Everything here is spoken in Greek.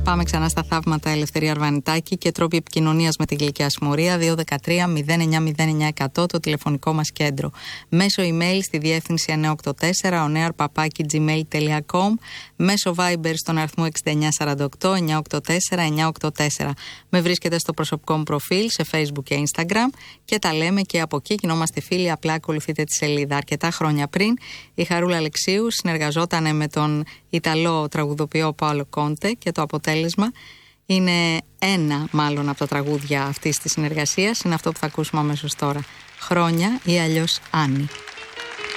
Πάμε ξανά στα θαύματα Ελευθερία Αρβανιτάκη και τρόποι επικοινωνίας με τη Γλυκιά Συμμορία. 213-099-100 το τηλεφωνικό μας κέντρο. Μέσω email στη διεύθυνση 984 oneair@gmail.com. Μέσω Viber στον αριθμό 6948-984-984. Με βρίσκεται στο προσωπικό μου προφίλ σε Facebook και Instagram και τα λέμε και από εκεί. Γινόμαστε φίλοι, απλά ακολουθείτε τη σελίδα. Αρκετά χρόνια πριν η Χαρούλα Αλεξίου συνεργαζόταν με τον Ιταλό τραγουδοποιό Πάολο Κόντε και το αποτέλεσμα είναι ένα μάλλον από τα τραγούδια αυτής της συνεργασίας. Είναι αυτό που θα ακούσουμε αμέσως τώρα. Χρόνια ή αλλιώς Άννη.